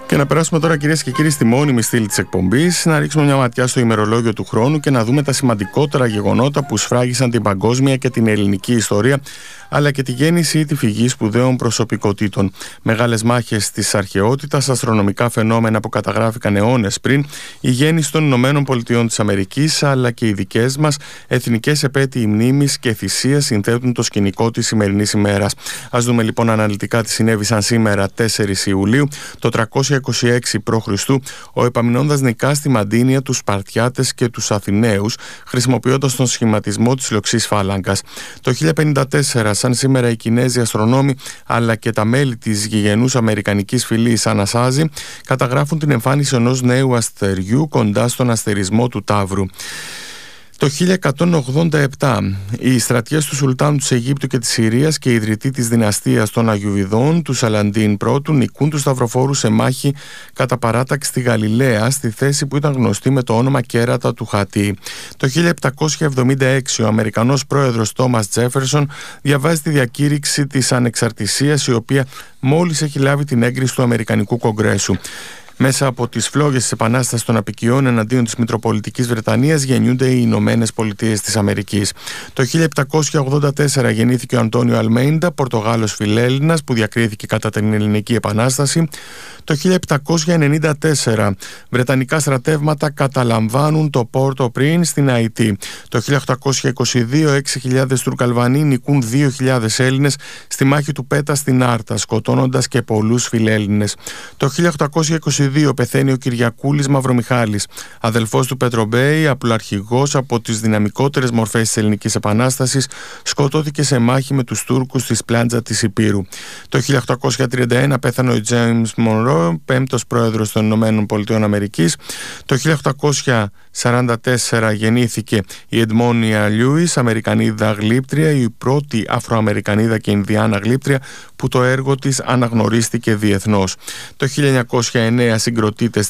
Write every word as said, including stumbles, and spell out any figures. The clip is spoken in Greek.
Και να περάσουμε τώρα, κυρίες και κύριοι, στη μόνιμη στήλη της εκπομπής, να ρίξουμε μια ματιά στο ημερολόγιο του χρόνου και να δούμε τα σημαντικότερα γεγονότα που σφράγισαν την παγκόσμια και την ελληνική ιστορία, αλλά και τη γέννηση ή τη φυγή σπουδαίων προσωπικότητων. Μεγάλες μάχες της αρχαιότητας, αστρονομικά φαινόμενα που καταγράφηκαν αιώνες πριν, η γέννηση των Ηνωμένων Πολιτειών της Αμερικής, αλλά και οι δικές μας εθνικές επέτειοι μνήμης και θυσίες συνθέτουν το σκηνικό της σημερινής ημέρας. Ας δούμε λοιπόν αναλυτικά τι συνέβησαν σήμερα, τέσσερις Ιουλίου, το τριακόσια είκοσι έξι προ Χριστού, ο Επαμεινώντας νικά στη Μαντίνια τους Σπαρτιάτες και τους Αθηναίους, χρησιμοποιώντας τον σχηματισμό της λοξής φάλαγγας. Το χίλια πενήντα τέσσερα, σαν σήμερα, οι Κινέζοι αστρονόμοι αλλά και τα μέλη της γηγενούς αμερικανικής φυλής Ανασάζη καταγράφουν την εμφάνιση ενός νέου αστεριού κοντά στον αστερισμό του Ταύρου. Το χίλια εκατόν ογδόντα επτά, οι στρατιές του Σουλτάνου της Αιγύπτου και της Συρίας και ιδρυτή της δυναστείας των Αγιουβιδών, του Σαλαντίν πρώτου, νικούν τους σταυροφόρους σε μάχη κατά παράταξη στη Γαλιλαία, στη θέση που ήταν γνωστή με το όνομα Κέρατα του Χατή. Το χίλια επτακόσια εβδομήντα έξι, ο Αμερικανός πρόεδρος Τόμας Τζέφερσον διαβάζει τη διακήρυξη της ανεξαρτησίας, η οποία μόλις έχει λάβει την έγκριση του Αμερικανικού Κογκρέσου. Μέσα από τις φλόγες της Επανάστασης των Απικιών εναντίον της Μητροπολιτικής Βρετανίας γεννιούνται οι Ηνωμένες Πολιτείες της Αμερικής. Το χίλια επτακόσια ογδόντα τέσσερα γεννήθηκε ο Αντώνιο Αλμέιντα, Πορτογάλος φιλέλληνας που διακρίθηκε κατά την Ελληνική Επανάσταση. Το χίλια επτακόσια ενενήντα τέσσερα, βρετανικά στρατεύματα καταλαμβάνουν το Πόρτο Πριν στην Αϊτή. Το χίλια οκτακόσια είκοσι δύο, έξι χιλιάδες Τουρκαλβανοί νικούν δύο χιλιάδες Έλληνες στη μάχη του Πέτα στην Άρτα, σκοτώνοντας και πολλούς φιλέλληνες. Το χίλια οκτακόσια είκοσι δύο πεθαίνει ο Κυριακούλης Μαυρομιχάλης, αδελφός του Πετρομπέη, απλοαρχηγός από τις δυναμικότερες μορφές της Ελληνικής Επανάστασης, σκοτώθηκε σε μάχη με τους Τούρκους στη Σπλάντζα της Υπήρου. Το χίλια οκτακόσια τριάντα ένα πέθανε ο Τζέιμς Μονρό, πέμπτος πρόεδρος των Ηνωμένων Πολιτειών Αμερικής. Το χίλια οκτακόσια σαράντα τέσσερα γεννήθηκε η Εντμόνια Λιούις, Αμερικανίδα γλύπτρια, η πρώτη Αφροαμερικανίδα και Ινδιάνα γλύπτρια που το έργο της αναγνωρίστηκε διεθνώς. Το χίλια εννιακόσια εννέα συγκροτείται